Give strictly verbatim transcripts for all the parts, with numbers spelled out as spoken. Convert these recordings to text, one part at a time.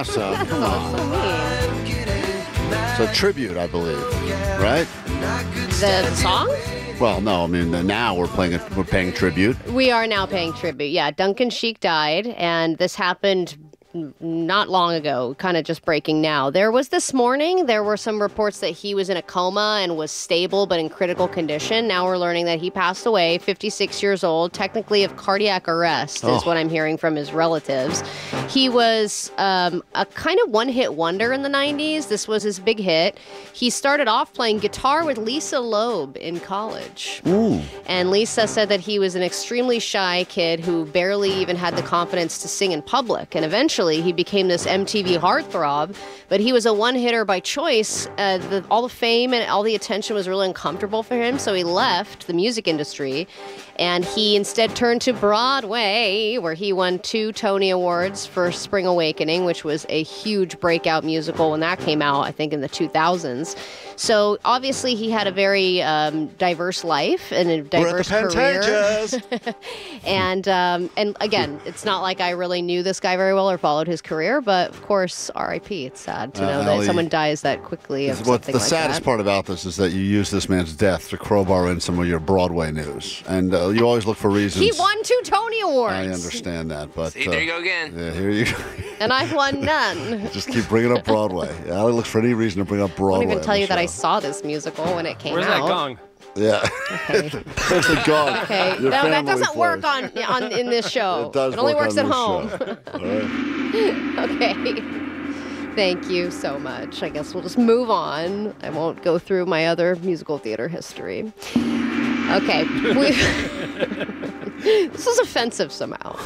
so come on. So tribute, I believe, right? The song? Well, no, I mean now we're playing it. We're paying tribute. We are now paying tribute. Yeah, Duncan Sheik died, and this happened not long ago, kind of just breaking now. There was this morning, there were some reports that he was in a coma and was stable but in critical condition. Now we're learning that he passed away, fifty-six years old, technically of cardiac arrest Oh. is what I'm hearing from his relatives. He was um, a kind of one-hit wonder in the nineties. This was his big hit. He started off playing guitar with Lisa Loeb in college. Ooh. And Lisa said that he was an extremely shy kid who barely even had the confidence to sing in public. And eventually he became this M T V heartthrob, but he was a one-hitter by choice. Uh, the, all the fame and all the attention was really uncomfortable for him, so he left the music industry, and he instead turned to Broadway, where he won two Tony Awards for Spring Awakening, which was a huge breakout musical when that came out, I think in the two thousands. So obviously he had a very um, diverse life and a diverse We're at the career. Pantages. and um, and again, it's not like I really knew this guy very well or followed his career, but of course, R I P It's sad to Uh, know Ellie, that someone dies that quickly of What something the like saddest that. part about this is that you use this man's death to crowbar in some of your Broadway news, and uh, you always look for reasons. He won two Tony Awards. I understand that, but See, there you uh, go again. Yeah, here you go. And I've won none. Just keep bringing up Broadway. Allie looks for any reason to bring up I Broadway. won't even on tell the you that I show. saw this musical when it came Where's that out. gong? Yeah. Okay. There's the gong. Okay. Your No, that family doesn't plays. work on, on in this show. It does only work works on at this home. show. All right. Okay. Thank you so much. I guess we'll just move on. I won't go through my other musical theater history. Okay. We- this is offensive somehow.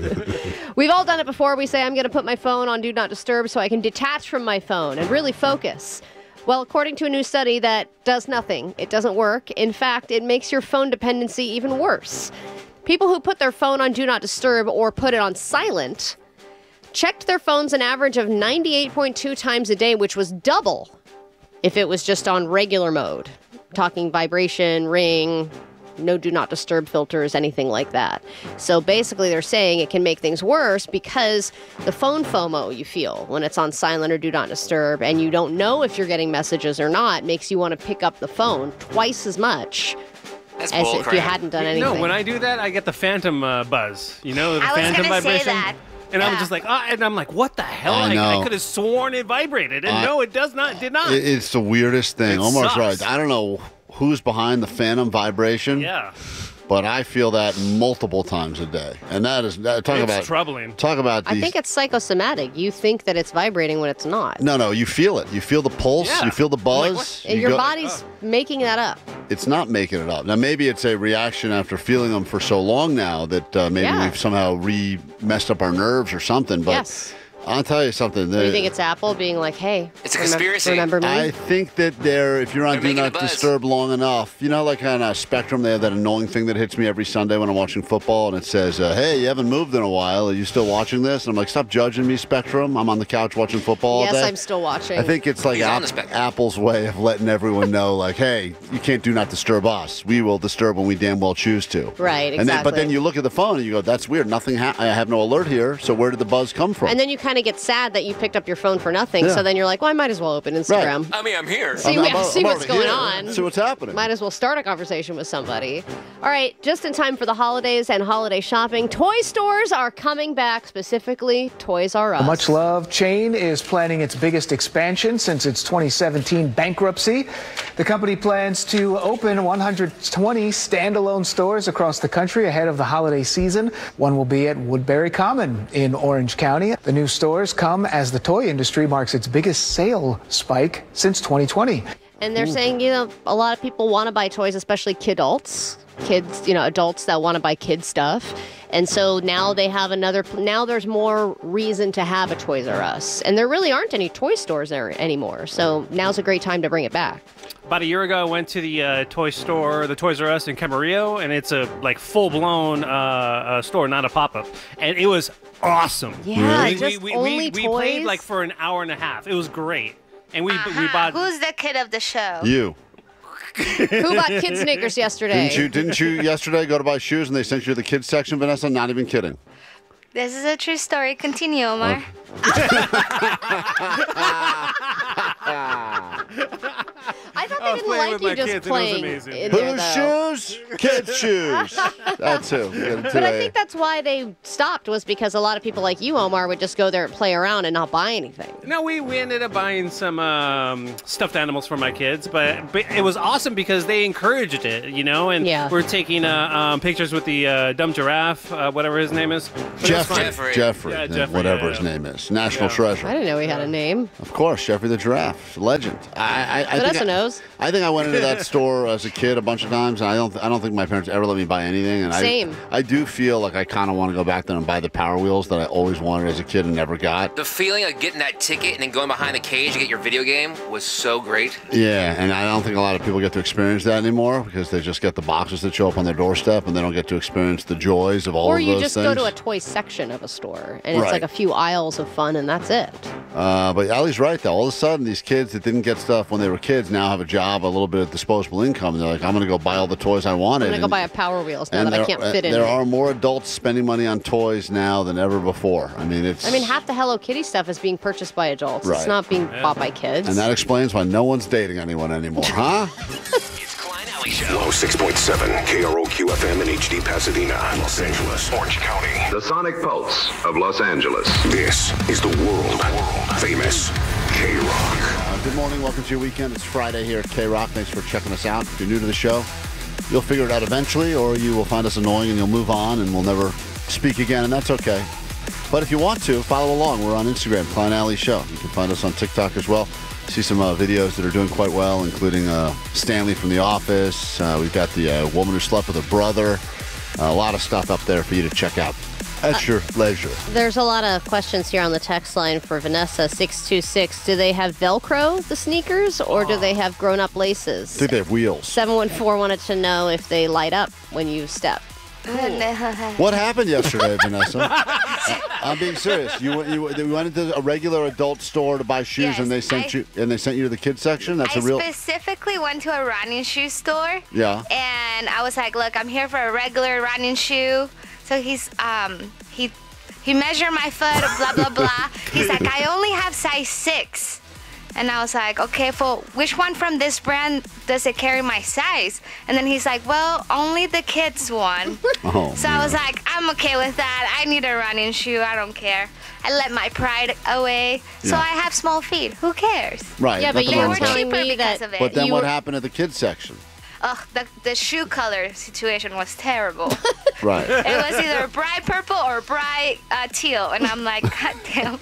We've all done it before. We say, I'm going to put my phone on Do Not Disturb so I can detach from my phone and really focus. Well, according to a new study, that does nothing. It doesn't work. In fact, it makes your phone dependency even worse. People who put their phone on Do Not Disturb or put it on silent checked their phones an average of ninety-eight point two times a day, which was double if it was just on regular mode. Talking vibration, ring, no Do Not Disturb filters, anything like that. So basically they're saying it can make things worse because the phone FOMO you feel when it's on silent or Do Not Disturb and you don't know if you're getting messages or not makes you want to pick up the phone twice as much That's as bull if you crap. hadn't done anything. No, when I do that, I get the phantom uh, buzz. You know, the I was phantom gonna say vibration. that. And I'm Yeah. just like, ah, and I'm like, what the hell? I I, know. I could have sworn it vibrated, and I- no, it does not. Did not. It- It's the weirdest thing. It Almost sucks. right. I don't know who's behind the phantom vibration. yeah, But I feel that multiple times a day, and that is that, talk it's about troubling. talk about I these. think it's psychosomatic. You think that it's vibrating when it's not. no, no, you feel it. You feel the pulse. Yeah. You feel the Like, buzz. what? you Your go- body's making that up. It's not making it up. Now, maybe it's a reaction after feeling them for so long now that uh, maybe Yeah. we've somehow re messed up our nerves or something. But Yes. I'll tell you something. Do you think it's Apple being like, hey, It's a remem- conspiracy. remember me? I think that they're, if you're on They're Do making Not a buzz. Disturb long enough, you know, like on a Spectrum, they have that annoying thing that hits me every Sunday when I'm watching football, and it says, uh, hey, you haven't moved in a while. Are you still watching this? And I'm like, stop judging me, Spectrum. I'm on the couch watching football all yes, day. I'm still watching. I think it's like He's on App- the Spectrum. Apple's way of letting everyone know, like, hey, you can't do not disturb us. We will disturb when we damn well choose to. Right, And then, but then exactly. you look at the phone and you go, that's weird. Nothing. Ha- I have no alert here. So where did the buzz come from? And then you kind of get sad that you picked up your phone for nothing. Yeah. So then you're like, well, I might as well open Instagram. I mean, I'm here. See, I'm- we- I'm- see I'm what's already going here. on. See what's happening. Might as well start a conversation with somebody. All right, just in time for the holidays and holiday shopping, toy stores are coming back, specifically Toys R Us. The much loved chain is planning its biggest expansion since its twenty seventeen bankruptcy. The company plans to open one hundred twenty standalone stores across the country ahead of the holiday season. One will be at Woodbury Common in Orange County. The new stores come as the toy industry marks its biggest sale spike since twenty twenty. And they're saying, you know, a lot of people want to buy toys, especially kidults, kids, you know, adults that want to buy kid stuff. And so now they have another, now there's more reason to have a Toys R Us. And there really aren't any toy stores there anymore. So now's a great time to bring it back. About a year ago, I went to the uh, toy store, the Toys R Us in Camarillo, and it's a like full-blown uh, uh, store, not a pop-up, and it was awesome. Yeah, we, just we, we, only we, we played toys? like for an hour and a half. It was great, and we we Aha, bought. Who's the kid of the show? You. Who bought kid sneakers yesterday? Didn't you? Didn't you yesterday go to buy shoes and they sent you to the kids section, Vanessa? Not even kidding. This is a true story. Continue, Omar. I thought they I was didn't playing like with you my just kids, and it was playing amazing. in there, though. Whose shoes? Kids' shoes. That's who. We got But I today. think that's why they stopped, was because a lot of people like you, Omar, would just go there and play around and not buy anything. No, we, we ended up buying some um, stuffed animals for my kids, but, but it was awesome because they encouraged it, you know. And Yeah. we're taking uh, um, pictures with the uh, dumb giraffe, uh, whatever his name is. But it was Jeffrey. fun. Jeffrey. Jeffrey. Yeah, uh, Jeffrey, whatever yeah, his yeah. name is. National Yeah. treasure. I didn't know he had a name. Of course, Jeffrey the giraffe, legend. I, I, I Vanessa think I, knows. I think I went into that store as a kid a bunch of times, and I don't. I don't think my parents ever let me buy anything. And Same. I, I do feel like I kind of want to go back there and buy the Power Wheels that I always wanted as a kid and never got. The feeling of getting that ticket and then going behind the cage to get your video game was so great. Yeah, and I don't think a lot of people get to experience that anymore because they just get the boxes that show up on their doorstep, and they don't get to experience the joys of all Or of you those just things. go to a toy section of a store, and it's Right. like a few aisles of fun, and that's it. Uh, but Allie's right, though. All of a sudden, these kids that didn't get stuff when they were kids now have a job, a little bit of disposable income. And they're like, I'm going to go buy all the toys I wanted. I'm going to go And- buy a Power Wheels now and that I there- can't uh, fit in There it. are more adults spending money on toys now than ever before. I mean, it's. I mean, half the Hello Kitty stuff is being purchased by adults. Right. It's not being bought by kids. And that explains why no one's dating anyone anymore, huh? It's Klein Alley Show. one oh six point seven K R O Q F M in H D Pasadena, Los Angeles, Orange County. The Sonic Pulse of Los Angeles. This is the world famous K-Rock. Uh, good morning. Welcome to your weekend. It's Friday here at K-Rock. Thanks for checking us out. If you're new to the show, you'll figure it out eventually, or you will find us annoying and you'll move on and we'll never speak again, and that's okay. But if you want to, follow along. We're on Instagram, Klein Alley Show. You can find us on TikTok as well. See some uh, videos that are doing quite well, including uh, Stanley from The Office. Uh, we've got the uh, woman who slept with her brother. Uh, a lot of stuff up there for you to check out at your leisure. There's a lot of questions here on the text line for Vanessa, six two six. Do they have Velcro, the sneakers, or do they have grown-up I laces? think they have wheels. seven one four wanted to know if they light up when you step. What happened yesterday, Vanessa? I'm being serious. You went- you you went into a regular adult store to buy shoes, Yes, and they sent I- you and they sent you to the kids section. That's I a real. specifically went to a running shoe store. Yeah. And I was like, look, I'm here for a regular running shoe. So he's um he he measured my foot, blah blah blah. He's like, I only have size six. And I was like, okay, well, which one from this brand does it carry my size? And then he's like, well, only the kids one. Oh, So I was like, I'm okay with that. I need a running shoe. I don't care. I let my pride away. So Yeah. I have small feet. Who cares? Right. Yeah, but nothing you wrong were with that. telling cheaper me because that. of it. But then you what were- happened at the kids section? Ugh, the, the shoe color situation was terrible. Right. It was either bright purple or bright uh, teal. And I'm like, God damn.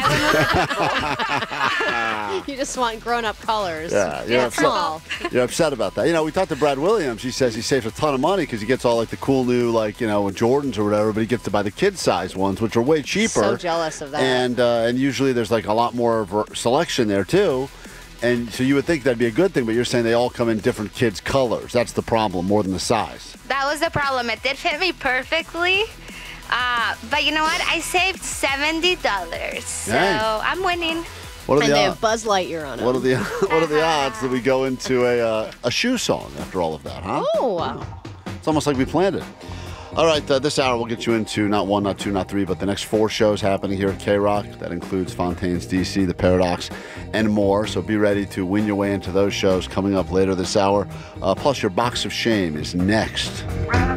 I went with You just want grown-up colors. Yeah, you're Yeah, upset. Small. You're upset about that. You know, we talked to Brad Williams. He says he saves a ton of money because he gets all like the cool new, like, you know, Jordans or whatever, but he gets to buy the kid size ones, which are way cheaper. So jealous of that. And uh, and usually there's like a lot more ver- selection there too. And so you would think that'd be a good thing, but you're saying they all come in different kids' colors. That's the problem, more than the size. That was the problem. It did fit me perfectly. Uh, but you know what? I saved seventy dollars. So Dang. I'm winning. What are And the they odds? have Buzz Lightyear on them. What are the what are the odds that we go into a uh, a shoe song after all of that, huh? Oh, It's almost like we planned it. All right, uh, this hour we'll get you into not one, not two, not three, but the next four shows happening here at K-Rock. That includes Fontaine's D C, The Paradox, and more. So be ready to win your way into those shows coming up later this hour. Uh, plus, your box of shame is next. Run